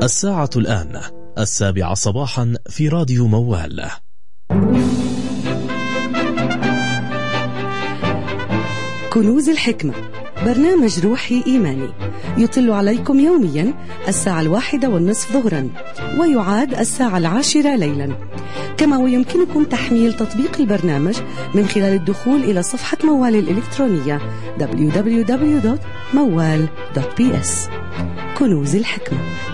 الساعة الآن 7:00 صباحا في راديو موال. كنوز الحكمة، برنامج روحي إيماني يطل عليكم يوميا 1:30 ظهرا، ويعاد 10:10 ليلا. كما ويمكنكم تحميل تطبيق البرنامج من خلال الدخول إلى صفحة موال الإلكترونية www.mowal.ps. كنوز الحكمة.